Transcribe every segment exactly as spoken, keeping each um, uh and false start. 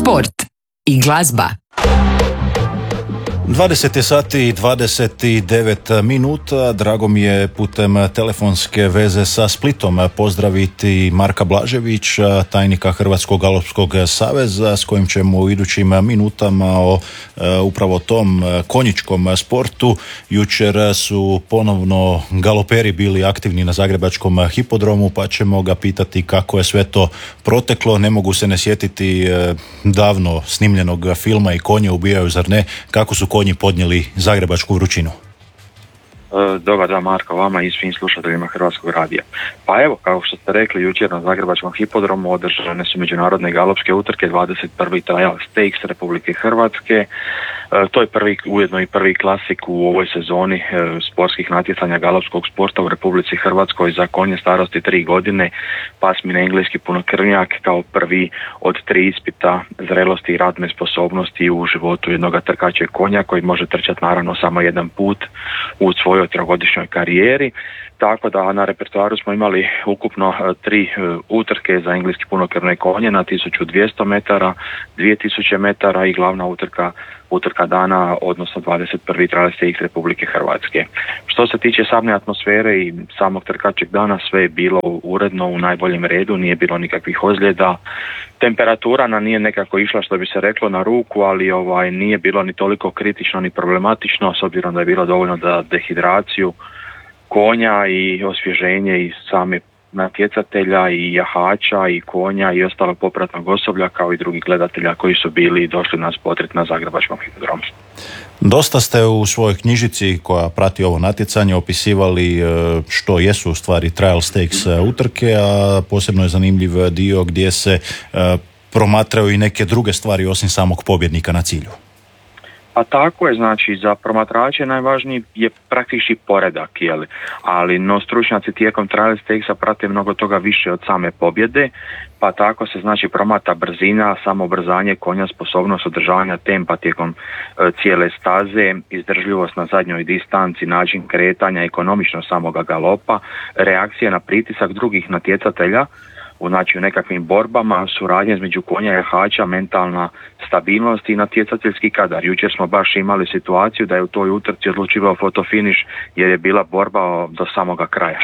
sport i glazba. dvadeset sati i dvadeset devet minuta. Drago mi je putem telefonske veze sa Splitom pozdraviti Marka Blaževića, tajnika Hrvatskog galopskog saveza, s kojim ćemo u idućim minutama o uh, upravo tom konjičkom sportu. Jučer su ponovno galoperi bili aktivni na zagrebačkom hipodromu, pa ćemo ga pitati kako je sve to proteklo. Ne mogu se ne sjetiti uh, davno snimljenog filma I konje ubijaju, zar ne? Kako su konji podnijeli zagrebačku vrućinu? Dobar dan Marko, vama i svim slušateljima Hrvatskog radija. Pa evo, kao što ste rekli, jučer na zagrebačkom hipodromu održane su međunarodne galopske utrke, dvadeset prvi Trial Stakes Republike Hrvatske. E, to je prvi, ujedno i prvi klasik u ovoj sezoni e, sportskih natjecanja galopskog sporta u Republici Hrvatskoj za konje starosti tri godine, pasmine engleski punokrvnjak kao prvi od tri ispita zrelosti i radne sposobnosti u životu jednog trkačeg konja koji može trčati naravno samo jedan put u svojoj trogodišnjoj karijeri, tako da na repertoaru smo imali ukupno tri utrke za engleski punokrvne konje na tisuću dvjesto metara, dvije tisuće metara i glavna utrka utrka dana, odnosno dvadeset prvi Trial Stakes Republike Hrvatske. Što se tiče same atmosfere i samog trkačeg dana, sve je bilo uredno, u najboljem redu, nije bilo nikakvih ozljeda. Temperatura nam nije nekako išla, što bi se reklo, na ruku, ali ovaj nije bilo ni toliko kritično ni problematično, s obzirom da je bilo dovoljno za dehidraciju konja i osvježenje i same natjecatelja i jahača i konja i ostalog popratnog osoblja, kao i drugih gledatelja koji su bili i došli nas potret na zagrebačkom hipodromu. Dosta ste u svojoj knjižici koja prati ovo natjecanje opisivali što jesu u stvari Trial Stakes utrke, a posebno je zanimljiv dio gdje se promatraju i neke druge stvari osim samog pobjednika na cilju. Pa tako je, znači za promatrače najvažniji je praktički poredak, jel? Ali no stručnjaci tijekom Trial Stakesa prate mnogo toga više od same pobjede, pa tako se znači promatra brzina, samobrzanje konja, sposobnost održavanja tempa tijekom e, cijele staze, izdržljivost na zadnjoj distanci, način kretanja, ekonomičnost samoga galopa, reakcije na pritisak drugih natjecatelja, u, znači, u nekakvim borbama, suradnje između konja i jahača, mentalna stabilnost i natjecateljski kadar. Jučer smo baš imali situaciju da je u toj utrci odlučivao fotofiniš jer je bila borba do samoga kraja.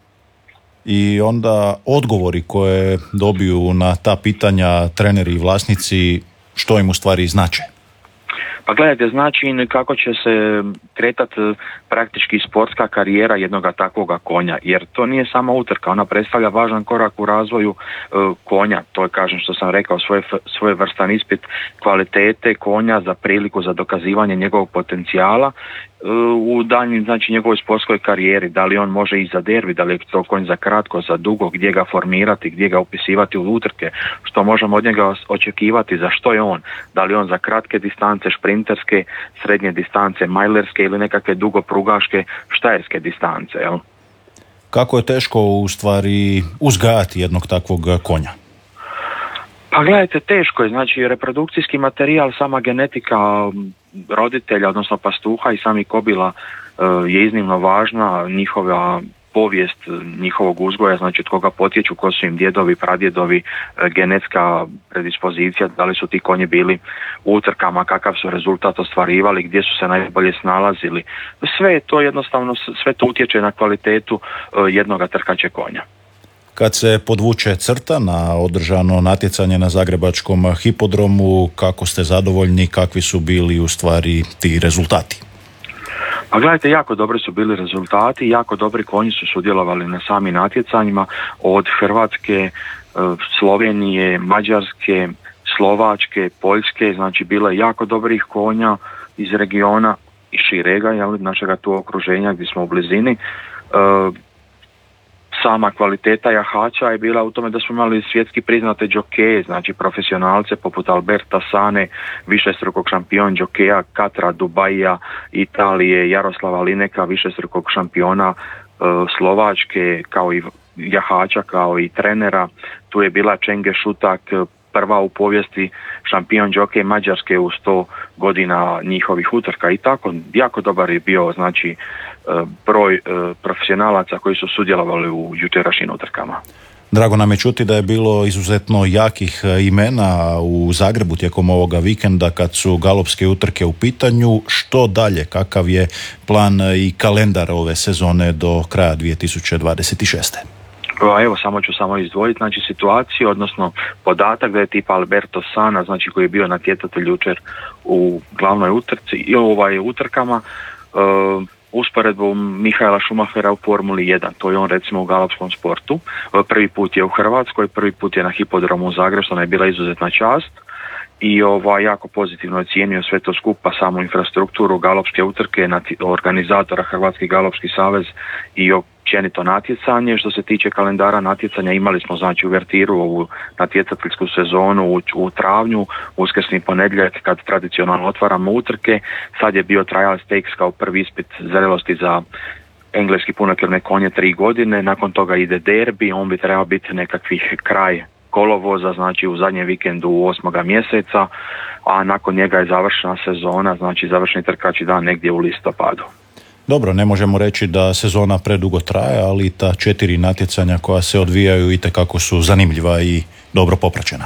I onda odgovori koje dobiju na ta pitanja treneri i vlasnici, što im u stvari znače? Pa gledajte, znači kako će se kretati praktički sportska karijera jednoga takvoga konja, jer to nije samo utrka, ona predstavlja važan korak u razvoju e, konja, to je, kažem što sam rekao, svoj, svoj vrstan ispit kvalitete konja za priliku za dokazivanje njegovog potencijala e, u daljnjim, znači njegovoj sportskoj karijeri, da li on može i za derbi, da li je to konj za kratko, za dugo, gdje ga formirati, gdje ga upisivati u utrke, što možemo od njega očekivati, za što je on, da li on za kratke distance, šprinterske, srednje distance, majlerske ili nekakve dugoprugaške štajerske distance, jel? Kako je teško u stvari uzgajati jednog takvog konja? Pa gledajte, teško je, znači reprodukcijski materijal, sama genetika roditelja, odnosno pastuha i sami kobila je iznimno važna, njihova povijest njihovog uzgoja, znači od koga potječu, ko su im djedovi, pradjedovi, genetska predispozicija, da li su ti konji bili u utrkama, kakav su rezultat ostvarivali, gdje su se najbolje snalazili. Sve je to jednostavno, sve to utječe na kvalitetu jednoga trkačeg konja. Kad se podvuče crta na održano natjecanje na zagrebačkom hipodromu, kako ste zadovoljni, kakvi su bili u stvari ti rezultati? A gledajte, jako dobri su bili rezultati, jako dobri konji su sudjelovali na samim natjecanjima od Hrvatske, Slovenije, Mađarske, Slovačke, Poljske, znači bilo je jako dobrih konja iz regiona i širega, jel, našega tu okruženja gdje smo u blizini. Sama kvaliteta jahača je bila u tome da smo imali svjetski priznate džokeje, znači profesionalce poput Alberta Sane, višestrukog šampion džokeja Katra, Dubaija, Italije, Jaroslava Lineka, višestrukog šampiona e, Slovačke, kao i jahača, kao i trenera. Tu je bila Čenge Šutak, prva u povijesti šampion džokej Mađarske u sto godina njihovih utrka i tako. Jako dobar je bio, znači, broj profesionalaca koji su sudjelovali u jučerašnjim utrkama. Drago nam je čuti da je bilo izuzetno jakih imena u Zagrebu tijekom ovoga vikenda kad su galopske utrke u pitanju. Što dalje? Kakav je plan i kalendar ove sezone do kraja dvije tisuće dvadeset šeste. Evo, samo ću samo izdvojiti, znači situaciju, odnosno podatak da je tipa Alberto Sana, znači koji je bio natjecatelj jučer u glavnoj utrci i ovaj utrkama, uh, usporedbu Mihaela Schumachera u Formuli jedan, to je on recimo u galopskom sportu. Prvi put je u Hrvatskoj, prvi put je na hipodromu u Zagrebu, što je bila izuzetna čast i ovaj, jako pozitivno ocijenio sve to skupa, samu infrastrukturu galopske utrke, organizatora Hrvatski galopski savez i općenito natjecanje. Što se tiče kalendara natjecanja, imali smo znači uvertiru ovu natjecateljsku sezonu u, u travnju, uskrsni ponedjeljak kad tradicionalno otvaramo utrke. Sad je bio Trial Stakes kao prvi ispit zrelosti za engleski punokrvne konje tri godine, nakon toga ide derbi, on bi trebao biti nekakvih kraj kolovoza, znači u zadnjem vikendu osmoga mjeseca, a nakon njega je završena sezona, znači završni trkači dan negdje u listopadu. Dobro, ne možemo reći da sezona predugo traje, ali ta četiri natjecanja koja se odvijaju itekako su zanimljiva i dobro popraćena.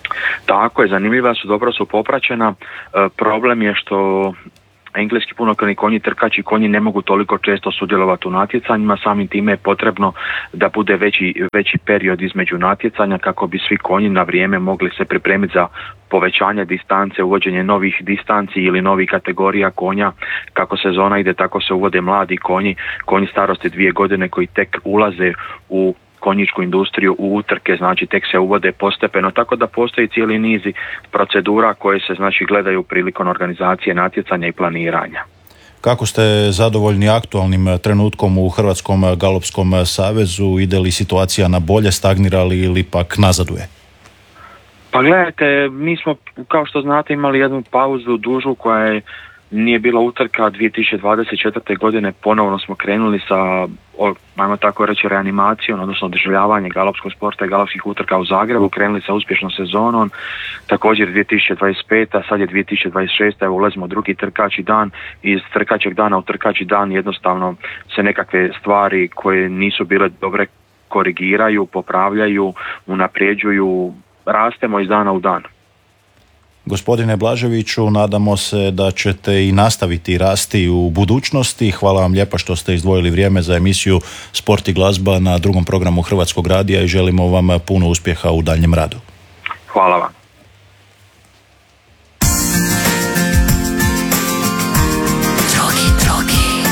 Tako je, zanimljiva su, dobro su popraćena. E, problem je što engleski punokrvni konji, trkači konji ne mogu toliko često sudjelovati u natjecanjima, samim time je potrebno da bude veći, veći period između natjecanja kako bi svi konji na vrijeme mogli se pripremiti za povećanje distance, uvođenje novih distanci ili novih kategorija konja. Kako sezona ide, tako se uvode mladi konji, konji starosti dvije godine koji tek ulaze u konjičku industriju, u utrke, znači tek se uvode postepeno, tako da postoji cijeli niz procedura koje se znači gledaju prilikom organizacije natjecanja i planiranja. Kako ste zadovoljni aktualnim trenutkom u Hrvatskom galopskom savezu? Ide li situacija na bolje, stagnira li ili pak nazaduje? Pa gledajte, mi smo, kao što znate, imali jednu pauzu dužu koja je nije bila utrka. Dvije tisuće dvadeset četvrte. godine ponovno smo krenuli sa, ajmo tako reći, reanimacijom, odnosno održavljavanje galopskog sporta i galopskih utrka u Zagrebu. Krenuli sa uspješnom sezonom, također dvije tisuće dvadeset peta. sad je dvije tisuće dvadeset šesta. Evo ulazimo u drugi trkači dan i iz trkačeg dana u trkači dan jednostavno se nekakve stvari koje nisu bile dobre korigiraju, popravljaju, unapređuju, rastemo iz dana u dan. Gospodine Blaževiću, nadamo se da ćete i nastaviti rasti u budućnosti. Hvala vam lijepa što ste izdvojili vrijeme za emisiju Sport i glazba na drugom programu Hrvatskog radija i želimo vam puno uspjeha u daljnjem radu. Hvala vam.